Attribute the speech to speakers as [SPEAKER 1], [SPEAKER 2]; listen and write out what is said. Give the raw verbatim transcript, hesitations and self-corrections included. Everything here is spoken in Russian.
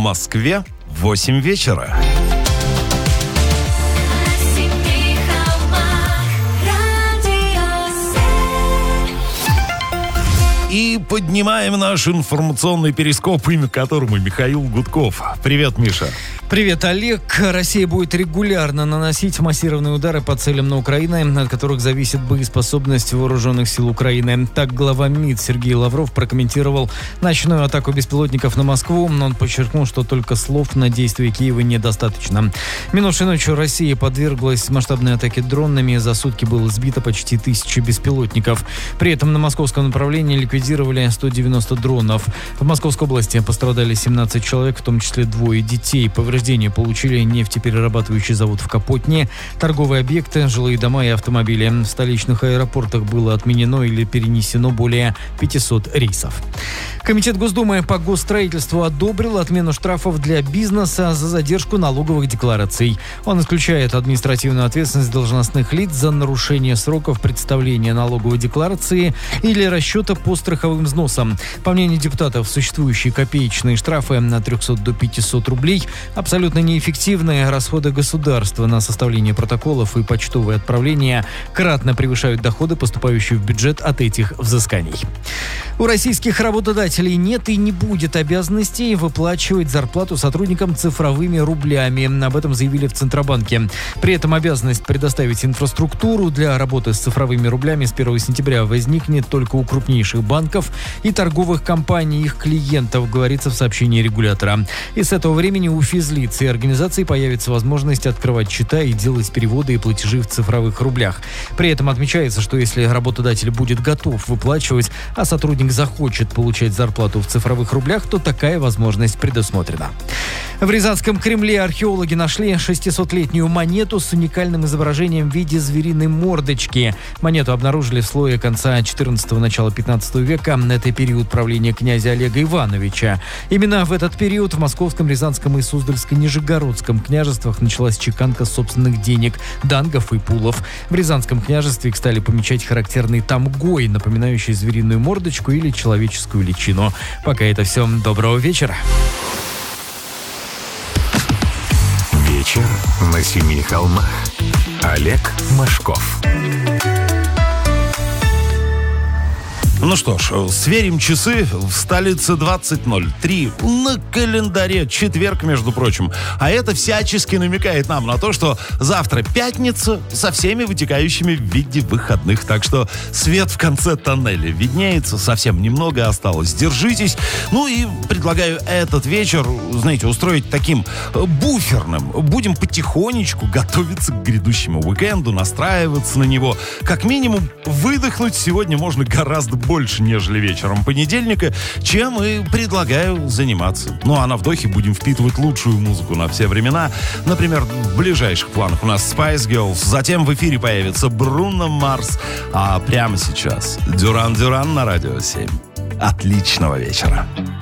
[SPEAKER 1] Москве восемь вечера. И поднимаем наш информационный перископ, имя которому Михаил Гудков. Привет, Миша.
[SPEAKER 2] Привет, Олег. Россия будет регулярно наносить массированные удары по целям на Украине, от которых зависит боеспособность вооруженных сил Украины. Так глава МИД Сергей Лавров прокомментировал ночную атаку беспилотников на Москву. Он подчеркнул, что только слов на действия Киева недостаточно. Минувшей ночью Россия подверглась масштабной атаке дронами. За сутки было сбито почти тысяча беспилотников. При этом на московском направлении ликвидировали сто девяносто дронов. В Московской области пострадали семнадцать человек, в том числе двое детей. Повреждения получили нефтеперерабатывающий завод в Капотне, торговые объекты, жилые дома и автомобили. В столичных аэропортах было отменено или перенесено более пятьсот рейсов. Комитет Госдумы по госстроительству одобрил отмену штрафов для бизнеса за задержку налоговых деклараций. Он исключает административную ответственность должностных лиц за нарушение сроков представления налоговой декларации или расчета по страховым взносам. По мнению депутатов, существующие копеечные штрафы от трехсот до пятисот рублей абсолютно неэффективные. Расходы государства на составление протоколов и почтовые отправления кратно превышают доходы, поступающие в бюджет от этих взысканий. У российских работодателей нет и не будет обязанностей выплачивать зарплату сотрудникам цифровыми рублями. Об этом заявили в Центробанке. При этом обязанность предоставить инфраструктуру для работы с цифровыми рублями с первого сентября возникнет только у крупнейших банков и торговых компаний, их клиентов, говорится в сообщении регулятора. И с этого времени у физлиц и организаций появится возможность открывать счета и делать переводы и платежи в цифровых рублях. При этом отмечается, что если работодатель будет готов выплачивать, а сотрудник захочет получать зарплату в цифровых рублях, то такая возможность предусмотрена. В Рязанском Кремле археологи нашли шестисотлетнюю монету с уникальным изображением в виде звериной мордочки. Монету обнаружили в слое конца четырнадцатого, начала пятнадцатого века. Это период правления князя Олега Ивановича. Именно в этот период в Московском, Рязанском и Суздальско-Нижегородском княжествах началась чеканка собственных денег, дангов и пулов. В Рязанском княжестве их стали помечать характерный тамгой, напоминающий звериную мордочку или человеческую личину. Пока это все. Доброго вечера.
[SPEAKER 3] Вечер на семи холмах. Олег Машков.
[SPEAKER 1] Ну что ж, сверим часы. В столице двадцать ноль три. На календаре четверг, между прочим. А это всячески намекает нам на то, что завтра пятница со всеми вытекающими в виде выходных. Так что свет в конце тоннеля виднеется. Совсем немного осталось. Держитесь. Ну и предлагаю этот вечер, знаете, устроить таким буферным. Будем потихонечку готовиться к грядущему уикенду, настраиваться на него. Как минимум, выдохнуть сегодня можно гораздо больше. больше, нежели вечером понедельника, чем и предлагаю заниматься. Ну а на вдохе будем впитывать лучшую музыку на все времена. Например, в ближайших планах у нас Spice Girls, затем в эфире появится Бруно Марс, а прямо сейчас Дюран Дюран на Радио семь. Отличного вечера.